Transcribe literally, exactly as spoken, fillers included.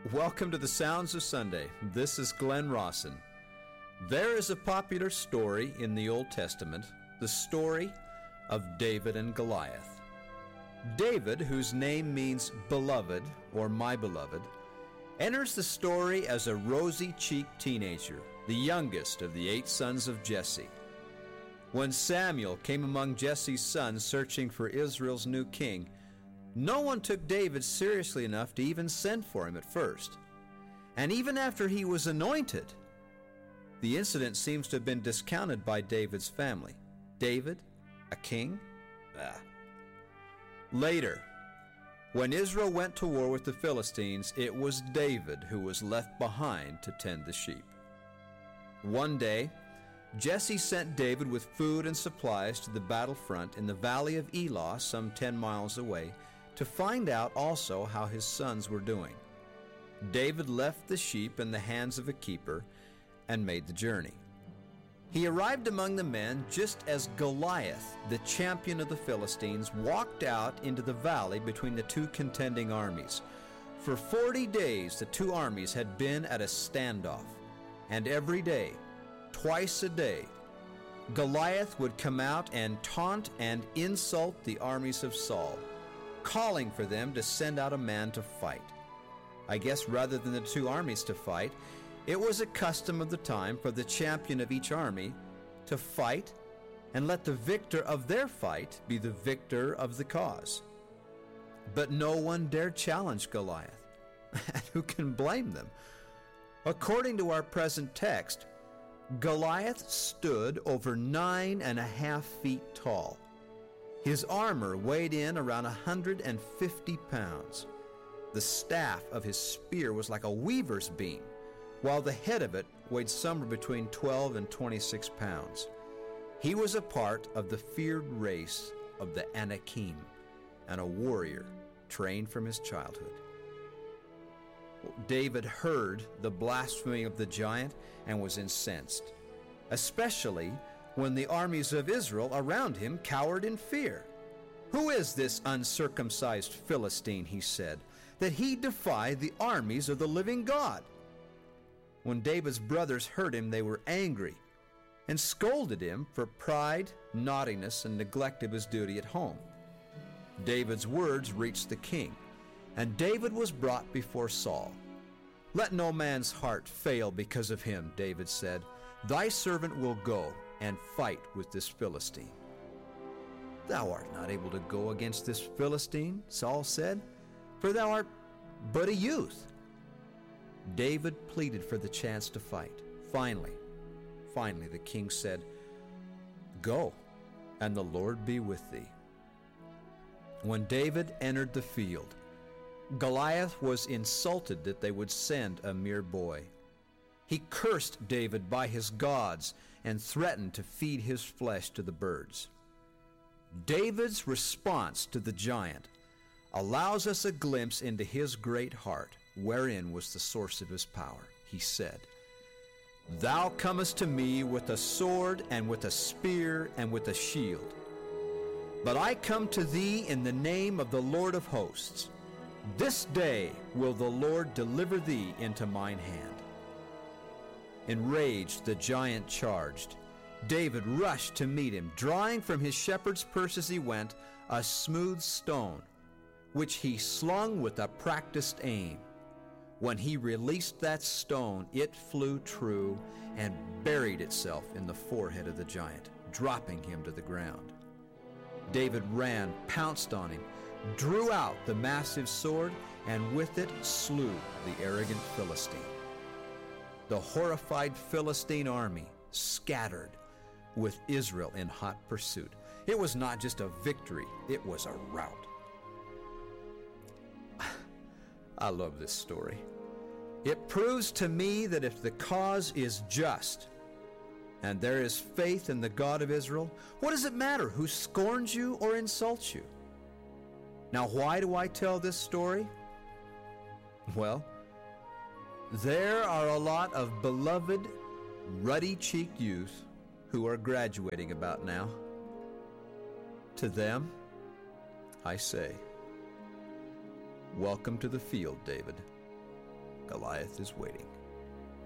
Welcome to the Sounds of Sunday. This is Glenn Rawson. There is a popular story in the Old Testament, the story of David and Goliath. David, whose name means beloved or my beloved, enters the story as a rosy-cheeked teenager, the youngest of the eight sons of Jesse. When Samuel came among Jesse's sons searching for Israel's new king, no one took David seriously enough to even send for him at first. And even after he was anointed, the incident seems to have been discounted by David's family. David, a king? Ah. Later, when Israel went to war with the Philistines, it was David who was left behind to tend the sheep. One day, Jesse sent David with food and supplies to the battlefront in the valley of Elah, some ten miles away, to find out also how his sons were doing. David left the sheep in the hands of a keeper and made the journey. He arrived among the men just as Goliath, the champion of the Philistines, walked out into the valley between the two contending armies. For forty days the two armies had been at a standoff, and every day, twice a day, Goliath would come out and taunt and insult the armies of Saul, calling for them to send out a man to fight. I guess rather than the two armies to fight, it was a custom of the time for the champion of each army to fight and let the victor of their fight be the victor of the cause. But no one dared challenge Goliath. And who can blame them? According to our present text, Goliath stood over nine and a half feet tall. His armor weighed in around one hundred fifty pounds. The staff of his spear was like a weaver's beam, while the head of it weighed somewhere between twelve and twenty-six pounds. He was a part of the feared race of the Anakim, and a warrior trained from his childhood. David heard the blasphemy of the giant and was incensed, especially when the armies of Israel around him cowered in fear. "Who is this uncircumcised Philistine," he said, "that he defy the armies of the living God?" When David's brothers heard him, they were angry and scolded him for pride, naughtiness, and neglect of his duty at home. David's words reached the king, and David was brought before Saul. "Let no man's heart fail because of him," David said. "Thy servant will go and fight with this Philistine." "Thou art not able to go against this Philistine," Saul said, "for thou art but a youth." David pleaded for the chance to fight. Finally, finally the king said, "Go, and the Lord be with thee." When David entered the field, Goliath was insulted that they would send a mere boy. He cursed David by his gods and threatened to feed his flesh to the birds. David's response to the giant allows us a glimpse into his great heart, wherein was the source of his power. He said, "Thou comest to me with a sword and with a spear and with a shield. But I come to thee in the name of the Lord of hosts. This day will the Lord deliver thee into mine hand." Enraged, the giant charged. David rushed to meet him, drawing from his shepherd's purse as he went a smooth stone, which he slung with a practiced aim. When he released that stone, it flew true and buried itself in the forehead of the giant, dropping him to the ground. David ran, pounced on him, drew out the massive sword, and with it slew the arrogant Philistine. The horrified Philistine army scattered, with Israel in hot pursuit. It was not just a victory, it was a rout. I love this story. It proves to me that if the cause is just, and there is faith in the God of Israel, what does it matter who scorns you or insults you? Now, why do I tell this story? Well, there are a lot of beloved, ruddy-cheeked youth who are graduating about now. To them, I say, welcome to the field, David. Goliath is waiting.